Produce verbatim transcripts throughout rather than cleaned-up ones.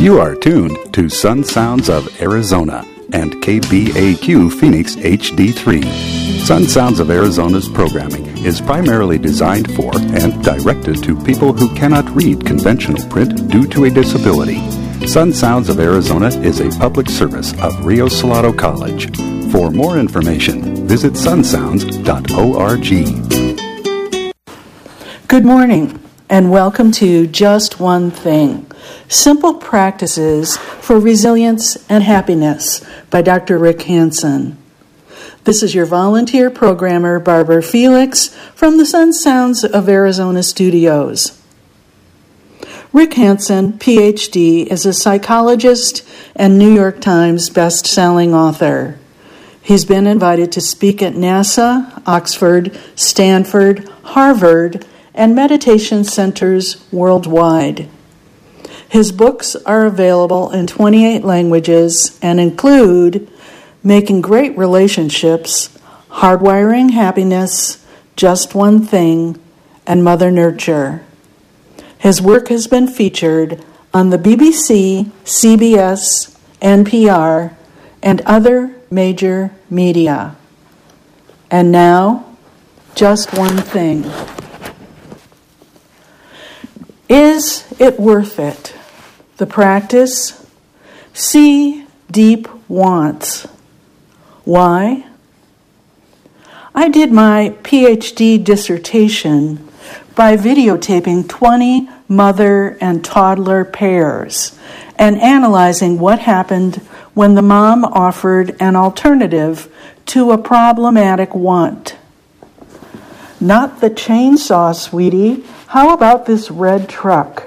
You are tuned to Sun Sounds of Arizona and K B A Q Phoenix H D three. Sun Sounds of Arizona's programming is primarily designed for and directed to people who cannot read conventional print due to a disability. Sun Sounds of Arizona is a public service of Rio Salado College. For more information, visit sun sounds dot org. Good morning, and welcome to Just One Thing, Simple Practices for Resilience and Happiness by Doctor Rick Hansen. This is your volunteer programmer, Barbara Felix, from the Sun Sounds of Arizona studios. Rick Hansen, P H D, is a psychologist and New York Times best-selling author. He's been invited to speak at NASA, Oxford, Stanford, Harvard, and meditation centers worldwide. His books are available in twenty-eight languages and include Making Great Relationships, Hardwiring Happiness, Just One Thing, and Mother Nurture. His work has been featured on the B B C, C B S, N P R, and other major media. And now, just one thing. Is it worth it? The practice? See deep wants. Why? I did my P H D dissertation by videotaping twenty mother and toddler pairs and analyzing what happened when the mom offered an alternative to a problematic want. Not the chainsaw, sweetie. How about this red truck?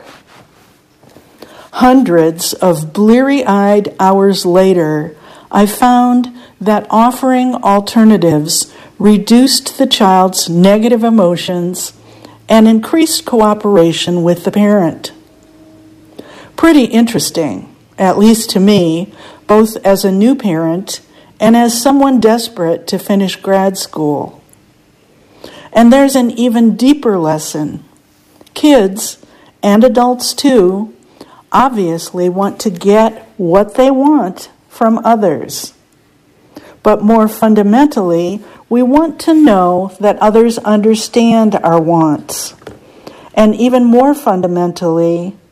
Hundreds of bleary-eyed hours later, I found that offering alternatives reduced the child's negative emotions and increased cooperation with the parent. Pretty interesting, at least to me, both as a new parent and as someone desperate to finish grad school. And there's an even deeper lesson. Kids, and adults too, obviously want to get what they want from others. But more fundamentally, we want to know that others understand our wants. And even more fundamentally,